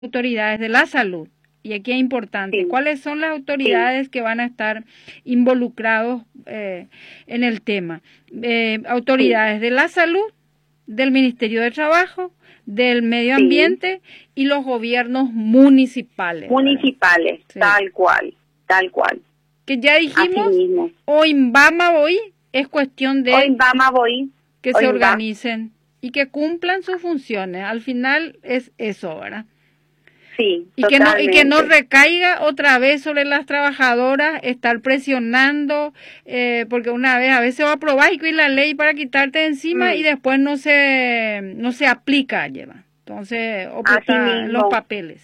autoridades de la salud. Y aquí es importante, Sí, ¿cuáles son las sí, autoridades que van a estar involucrados en el tema? sí, Autoridades de la salud, del Ministerio de Trabajo, del Medio sí. Ambiente y los gobiernos municipales, ¿verdad? Municipales, Sí. tal cual. Que ya Así dijimos, mismo. hoy en Bama hoy es cuestión de Hoy vamos, voy, que se hoy va. organicen y que cumplan sus funciones. Al final es eso, ¿verdad? Sí, Y que no totalmente. recaiga otra vez sobre las trabajadoras, estar presionando, porque una vez, a veces va a aprobar y la ley para quitarte de encima y Mm, después no se aplica, lleva. Entonces, así oculta en los mismo. papeles.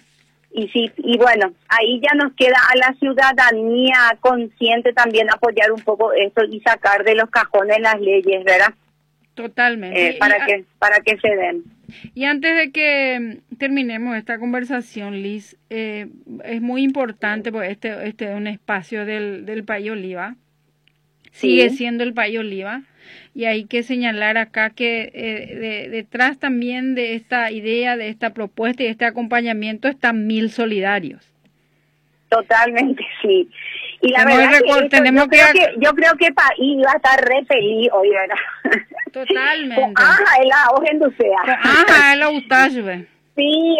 Y sí, y bueno, ahí ya nos queda a la ciudadanía consciente también apoyar un poco esto y sacar de los cajones las leyes, ¿verdad? Totalmente. Para que se den. Y antes de que terminemos esta conversación, Liz, es muy importante, porque este es un espacio del País Oliva, sigue Sí, siendo el País Oliva, y hay que señalar acá que detrás también de esta idea, de esta propuesta y de este acompañamiento están 1000 solidarios. totalmente, sí. Y la Tenemos verdad que, que esto, tenemos que yo creo que país va a estar re feliz hoy, ¿verdad? Con totalmente. aja, el hoja en tu sea. Ajá, es lo gustaje. Sí,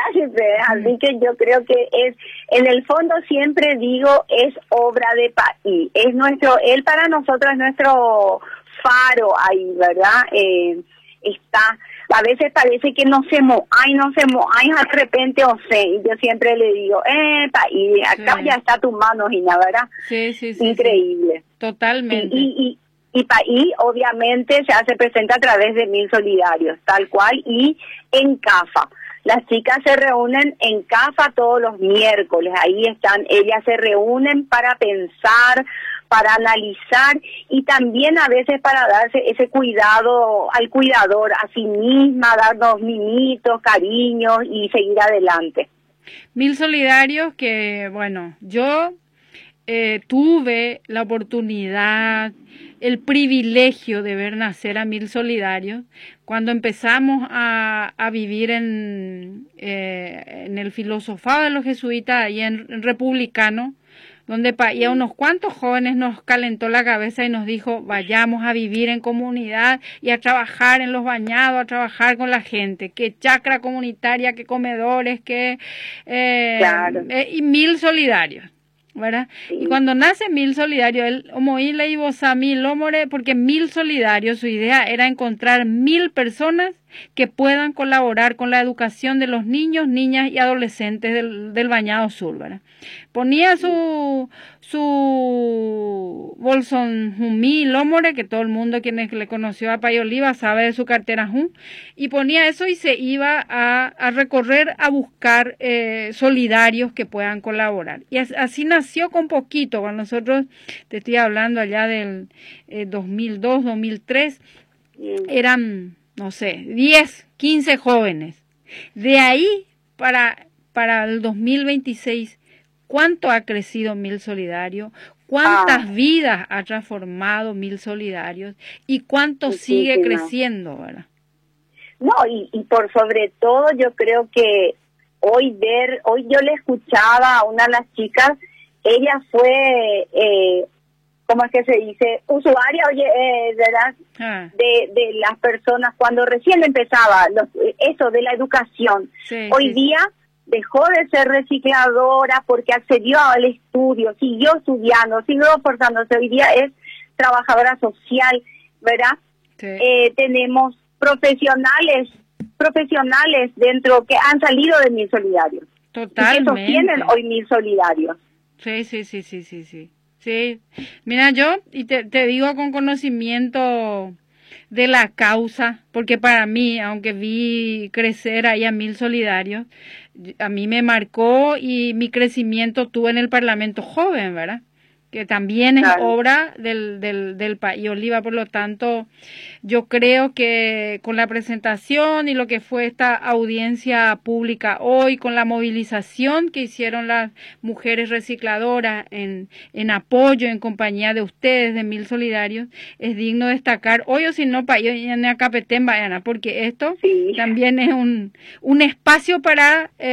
así que yo creo que es, en el fondo siempre digo, es obra de país, es nuestro, él para nosotros es nuestro faro ahí, ¿verdad? Está, a veces parece que no se ay, de repente, o sea, y yo siempre le digo, país, acá ya Sí, está tu mano, Gina, ¿verdad? sí, sí, sí, sí, Increíble. Sí, totalmente. y país obviamente se hace presente a través de 1000 solidarios, tal cual, y en CAFA. Las chicas se reúnen en CAFA todos los miércoles, ahí están, ellas se reúnen para pensar, para analizar y también a veces para darse ese cuidado al cuidador, a sí misma, darnos mimitos, cariños y seguir adelante. 1000 solidarios que, bueno, yo tuve la oportunidad, el privilegio de ver nacer a 1000 solidarios cuando empezamos a vivir en el filosofado de los jesuitas y en Republicano, donde y a unos cuantos jóvenes nos calentó la cabeza y nos dijo, vayamos a vivir en comunidad y a trabajar en los bañados, a trabajar con la gente, que chacra comunitaria, que comedores, Claro, y 1000 solidarios. ¿Verdad? Y sí, cuando nace 1000 solidarios, él, como le y vos a mí, lomore, porque 1000 solidarios, su idea era encontrar 1000 personas que puedan colaborar con la educación de los niños, niñas y adolescentes del Bañado Sur, ¿verdad? Ponía su Bolson Jumí Lomore, que todo el mundo quien le conoció a Pay Oliva sabe de su cartera Jum, y ponía eso y se iba a recorrer a buscar solidarios que puedan colaborar. Y así nació con poquito, cuando nosotros, te estoy hablando allá del 2002, 2003, mm, eran, no sé, 10, 15 jóvenes. De ahí para el 2026, ¿cuánto ha crecido 1000 solidarios? ah, ¿Cuántas vidas ha transformado 1000 solidarios? ¿Y cuánto sigue muchísimas. creciendo, verdad? No, y por sobre todo yo creo que hoy yo le escuchaba a una de las chicas, ella fue, ¿cómo es que se dice? Usuaria, oye, ¿verdad? Ah, De las personas cuando recién empezaba, eso de la educación. sí, Hoy sí, sí. día dejó de ser recicladora porque accedió al estudio, siguió estudiando, siguió esforzándose. Hoy día es trabajadora social, ¿verdad? Sí, Tenemos profesionales dentro que han salido de 1000 solidarios y que sostienen totalmente. hoy 1000 solidarios. Sí, sí, sí, sí, sí, sí. Sí, mira, yo y te digo con conocimiento de la causa, porque para mí, aunque vi crecer ahí a 1000 solidarios, a mí me marcó y mi crecimiento tuve en el Parlamento joven, ¿verdad? que también es Claro. obra del país Oliva. Por lo tanto, yo creo que con la presentación y lo que fue esta audiencia pública hoy, con la movilización que hicieron las mujeres recicladoras en apoyo, en compañía de ustedes, de Mil Solidarios, es digno destacar. Hoy o si no, para porque esto Sí. también es un espacio para